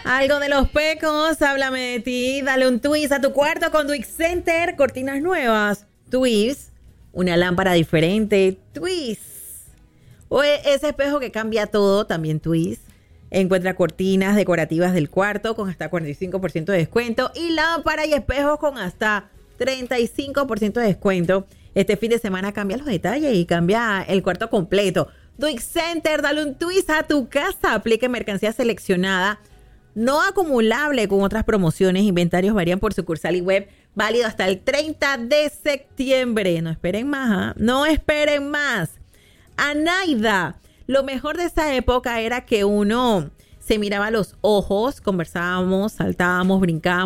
Algo de los pecos, háblame de ti. Dale un twist a tu cuarto con Twist Center. Cortinas nuevas. Twist. Una lámpara diferente. Twist. O ese espejo que cambia todo, también Twist. Encuentra cortinas decorativas del cuarto con hasta 45% de descuento. Y lámpara y espejos con hasta 35% de descuento. Este fin de semana cambia los detalles y cambia el cuarto completo. Twist Center, dale un twist a tu casa. Aplique mercancía seleccionada, no acumulable con otras promociones. Inventarios varían por sucursal y web. Válido hasta el 30 de septiembre. No esperen más, ¿eh? No esperen más. Anaida. Lo mejor de esa época era que uno se miraba a los ojos, conversábamos, saltábamos, brincábamos.